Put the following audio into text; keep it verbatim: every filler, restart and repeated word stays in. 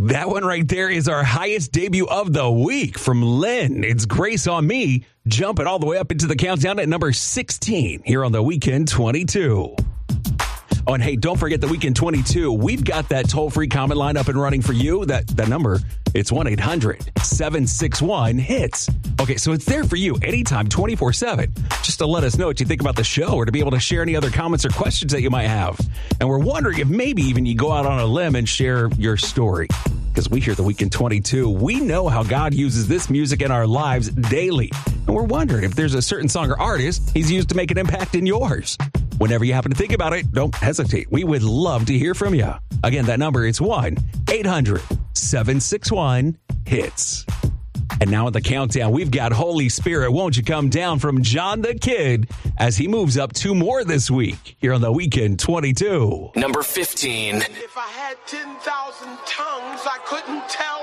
That one right there is our highest debut of the week from Lynn. It's Grace on Me, jumping all the way up into the countdown at number sixteen here on the Weekend twenty-two. Oh, and hey, don't forget the Weekend twenty-two. We've got that toll-free comment line up and running for you. That, that number, it's one eight hundred seven six one hits. Okay, so it's there for you anytime, twenty-four seven, just to let us know what you think about the show or to be able to share any other comments or questions that you might have. And we're wondering if maybe even you go out on a limb and share your story. Because we hear the Weekend twenty-two. We know how God uses this music in our lives daily. And we're wondering if there's a certain song or artist he's used to make an impact in yours. Whenever you happen to think about it, don't hesitate. We would love to hear from you. Again, that number is one eight hundred seven six one hits. And now at the countdown, we've got Holy Spirit, Won't You Come Down from John the Kid as he moves up two more this week here on the Weekend twenty-two. Number fifteen. If I had ten thousand tongues, I couldn't tell